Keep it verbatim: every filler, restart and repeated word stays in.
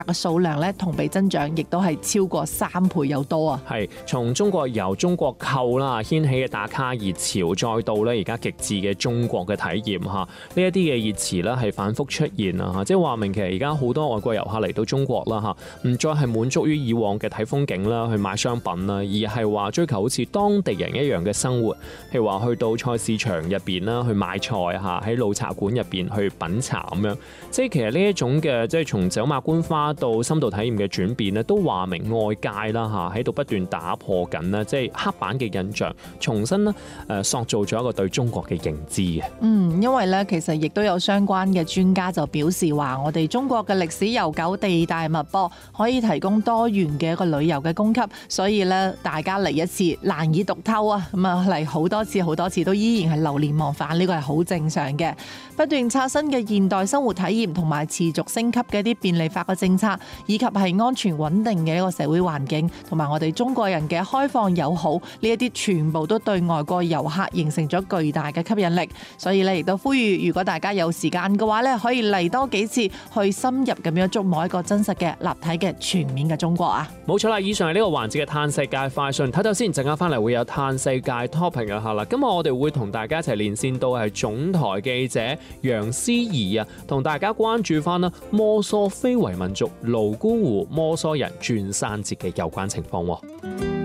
嘅數量咧同比增長，亦都係超過三倍有多啊！ 係從中國由中國購啦掀起嘅打卡熱潮，再到咧而家極致嘅中國嘅體驗嚇，呢一啲嘅熱詞咧係反覆出現啊嚇，即係話明其實而家好多外國遊客嚟到中國啦嚇，唔再係滿足於以往嘅睇風景啦、去買商品啦，而係話追求好似當地人一樣嘅生活，譬如話去到菜市場入邊啦去買菜嚇，喺老茶館入邊去品茶咁樣，即係其實呢一種嘅即係從走馬觀花到深度體驗嘅轉變咧，都話明外界啦嚇喺度不斷打破緊啦，即係刻板嘅印象，重新咧誒塑造咗一個對中國嘅認知嘅。 嗯，因為咧其實亦都有相關嘅專家就表示話，我哋中國嘅歷史悠久、地大物博，可以提供多元嘅一個旅遊嘅供給，所以咧大家嚟一次難以讀透啊！咁啊嚟好多次好多次都依然係流連忘返，呢個係好正常嘅。不斷刷新嘅現代生活體驗同埋持續升級嘅一啲便利化嘅政策，以及係安全穩定嘅一個社會環境，同埋我哋中國人嘅開放友好，呢一啲全部都對外國遊客形成咗巨大嘅吸引力。所以咧，亦都呼籲，如果大家有時間嘅話咧，可以嚟多幾次，去深入咁樣觸摸一個真實嘅、立體嘅、全面嘅中國啊！ 冇錯啦，以上係呢個環節嘅嘆世界快訊，睇睇先，陣間翻嚟會有嘆世界 topic 嘅嚇啦。今日我哋會同大家一齊連線到係總台記者楊思怡啊，同大家關注翻啦摩梭非遺民族瀘沽湖摩梭人轉山節嘅有關情況喎。